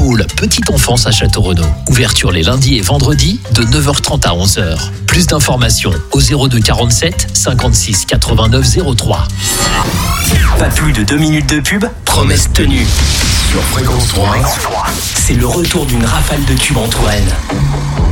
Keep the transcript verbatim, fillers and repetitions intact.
pôle Petite Enfance à Château-Renaud. Ouverture les lundis et vendredis de neuf heures trente à onze heures. Plus d'informations au zéro deux quarante-sept cinquante-six quatre-vingt-neuf zéro trois. Pas plus de deux minutes de pub, promesse tenue. Sur Fréquence trois, c'est le retour d'une rafale de tubes en Touraine.